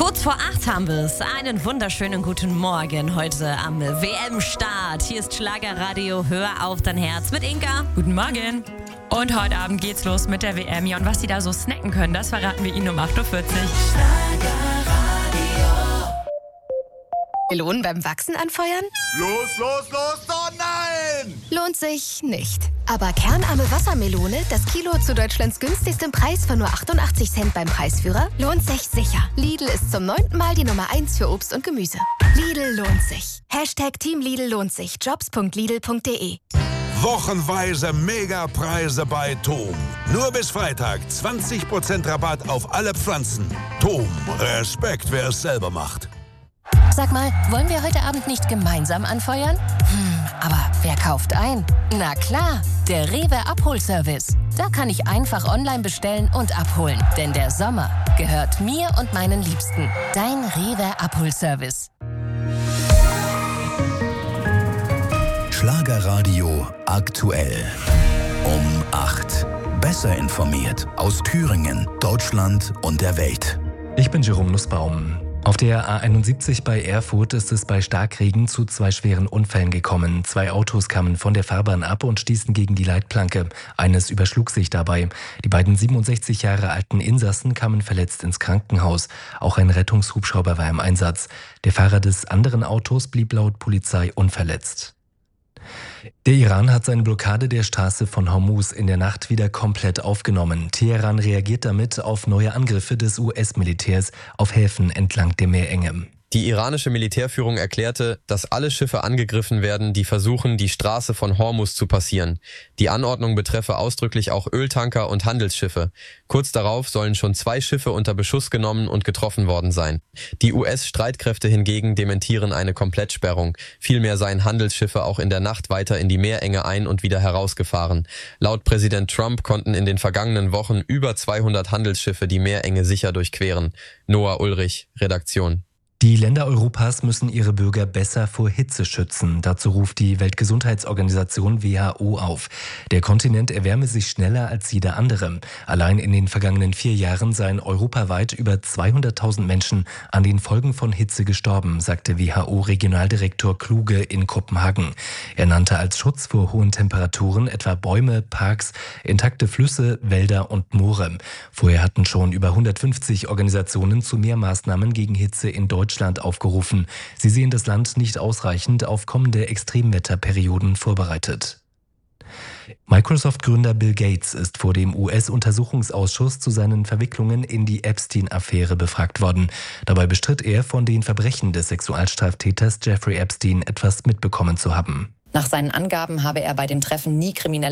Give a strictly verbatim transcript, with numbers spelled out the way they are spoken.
Kurz vor acht haben wir es. Einen wunderschönen guten Morgen heute am W M-Start. Hier ist Schlagerradio, hör auf dein Herz mit Inka. Guten Morgen. Und heute Abend geht's los mit der W M. Ja, und was die da so snacken können, das verraten wir Ihnen um acht Uhr vierzig. Melonen beim Wachsen anfeuern? Los, los, los, oh nein! Lohnt sich nicht. Aber kernarme Wassermelone, das Kilo zu Deutschlands günstigstem Preis von nur achtundachtzig Cent beim Preisführer, lohnt sich sicher. Lidl ist zum neunten Mal die Nummer eins für Obst und Gemüse. Lidl lohnt sich. Hashtag Team Lidl lohnt sich. Jobs punkt lidl punkt de. Wochenweise Megapreise bei Tom. Nur bis Freitag zwanzig Prozent Rabatt auf alle Pflanzen. Tom, Respekt, wer es selber macht. Sag mal, wollen wir heute Abend nicht gemeinsam anfeuern? Hm, aber wer kauft ein? Na klar, der Rewe Abholservice. Da kann ich einfach online bestellen und abholen. Denn der Sommer gehört mir und meinen Liebsten. Dein Rewe Abholservice. Schlagerradio aktuell. Um acht. Besser informiert aus Thüringen, Deutschland und der Welt. Ich bin Jerome Nussbaum. Auf der A einundsiebzig bei Erfurt ist es bei Starkregen zu zwei schweren Unfällen gekommen. Zwei Autos kamen von der Fahrbahn ab und stießen gegen die Leitplanke. Eines überschlug sich dabei. Die beiden siebenundsechzig Jahre alten Insassen kamen verletzt ins Krankenhaus. Auch ein Rettungshubschrauber war im Einsatz. Der Fahrer des anderen Autos blieb laut Polizei unverletzt. Der Iran hat seine Blockade der Straße von Hormuz in der Nacht wieder komplett aufgenommen. Teheran reagiert damit auf neue Angriffe des U S-Militärs auf Häfen entlang der Meerenge. Die iranische Militärführung erklärte, dass alle Schiffe angegriffen werden, die versuchen, die Straße von Hormuz zu passieren. Die Anordnung betreffe ausdrücklich auch Öltanker und Handelsschiffe. Kurz darauf sollen schon zwei Schiffe unter Beschuss genommen und getroffen worden sein. Die U S-Streitkräfte hingegen dementieren eine Komplettsperrung. Vielmehr seien Handelsschiffe auch in der Nacht weiter in die Meerenge ein- und wieder herausgefahren. Laut Präsident Trump konnten in den vergangenen Wochen über zweihundert Handelsschiffe die Meerenge sicher durchqueren. Noah Ulrich, Redaktion. Die Länder Europas müssen ihre Bürger besser vor Hitze schützen. Dazu ruft die Weltgesundheitsorganisation W H O auf. Der Kontinent erwärme sich schneller als jeder andere. Allein in den vergangenen vier Jahren seien europaweit über zweihunderttausend Menschen an den Folgen von Hitze gestorben, sagte W H O-Regionaldirektor Kluge in Kopenhagen. Er nannte als Schutz vor hohen Temperaturen etwa Bäume, Parks, intakte Flüsse, Wälder und Moore. Vorher hatten schon über hundertfünfzig Organisationen zu mehr Maßnahmen gegen Hitze in Deutschland aufgerufen. Sie sehen das Land nicht ausreichend auf kommende Extremwetterperioden vorbereitet. Microsoft-Gründer Bill Gates ist vor dem U S-Untersuchungsausschuss zu seinen Verwicklungen in die Epstein-Affäre befragt worden. Dabei bestritt er, von den Verbrechen des Sexualstraftäters Jeffrey Epstein etwas mitbekommen zu haben. Nach seinen Angaben habe er bei dem Treffen nie kriminelle